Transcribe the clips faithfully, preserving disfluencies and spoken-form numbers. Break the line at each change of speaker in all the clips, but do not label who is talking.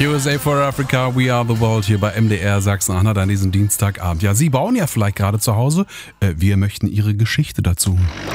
U S A for Africa, We Are the World hier bei M D R Sachsen-Anhalt an diesem Dienstagabend. Ja, Sie bauen ja vielleicht gerade zu Hause. Wir möchten Ihre Geschichte dazu.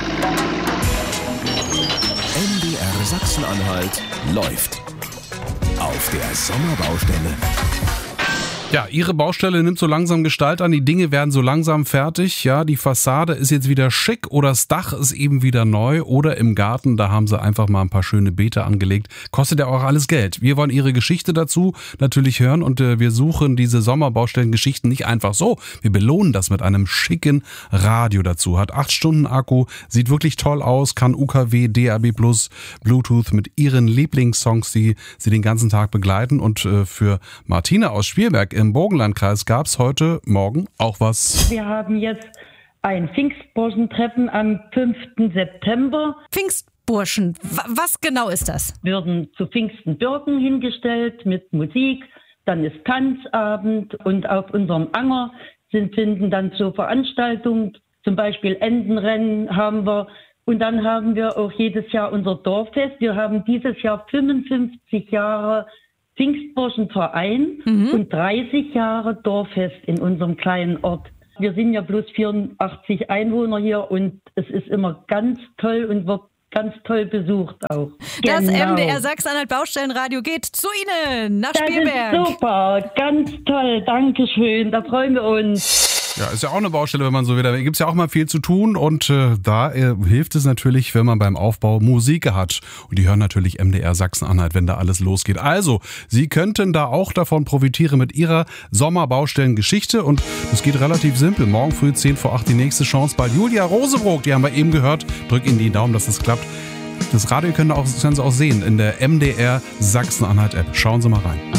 M D R Sachsen-Anhalt läuft auf der Sommerbaustelle.
Ja, Ihre Baustelle nimmt so langsam Gestalt an, die Dinge werden so langsam fertig. Ja, die Fassade ist jetzt wieder schick oder das Dach ist eben wieder neu oder im Garten, da haben Sie einfach mal ein paar schöne Beete angelegt. Kostet ja auch alles Geld. Wir wollen Ihre Geschichte dazu natürlich hören und äh, wir suchen diese Sommerbaustellengeschichten nicht einfach so. Wir belohnen das mit einem schicken Radio dazu. Hat acht Stunden Akku, sieht wirklich toll aus, kann U K W, D A B plus, Bluetooth mit Ihren Lieblingssongs, die Sie den ganzen Tag begleiten. Und äh, für Martina aus Spielberg im Burgenlandkreis gab es heute Morgen auch was.
Wir haben jetzt ein Pfingstburschentreffen am fünften September.
Pfingstburschen, was genau ist das?
Würden zu Pfingsten Birken hingestellt mit Musik, dann ist Tanzabend und auf unserem Anger sind, finden dann so Veranstaltungen, zum Beispiel Entenrennen haben wir. Und dann haben wir auch jedes Jahr unser Dorffest. Wir haben dieses Jahr fünfundfünfzig Jahre Pfingstburschenverein mhm. und dreißig Jahre Dorffest in unserem kleinen Ort. Wir sind ja bloß vierundachtzig Einwohner hier und es ist immer ganz toll und wird ganz toll besucht auch.
Das
genau.
M D R Sachsen-Anhalt Baustellenradio geht zu Ihnen nach
das
Spielberg.
Das ist super, ganz toll, Dankeschön, da freuen wir uns.
Ja, ist ja auch eine Baustelle, wenn man so will. Da gibt es ja auch mal viel zu tun und äh, da äh, hilft es natürlich, wenn man beim Aufbau Musik hat. Und die hören natürlich M D R Sachsen-Anhalt, wenn da alles losgeht. Also, Sie könnten da auch davon profitieren mit Ihrer Sommerbaustellengeschichte und es geht relativ simpel. Morgen früh zehn vor acht die nächste Chance bei Julia Rosebrook. Die haben wir eben gehört. Drück Ihnen die Daumen, dass das klappt. Das Radio können, auch, können Sie auch sehen in der M D R Sachsen-Anhalt App. Schauen Sie mal rein.